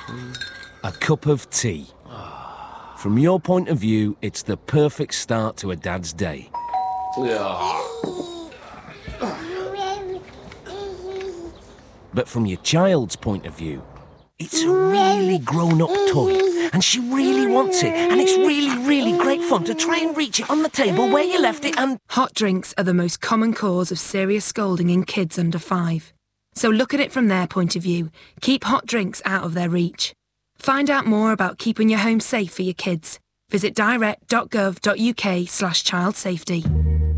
A cup of tea. From your point of view, it's the perfect start to a dad's day. But from your child's point of view, it's a really grown-up toy, and she really wants it, and it's really, really great fun to try and reach it on the table where you left it and... Hot drinks are the most common cause of serious scolding in kids under 5. So look at it from their point of view. Keep hot drinks out of their reach. Find out more about keeping your home safe for your kids. Visit direct.gov.uk/child safety.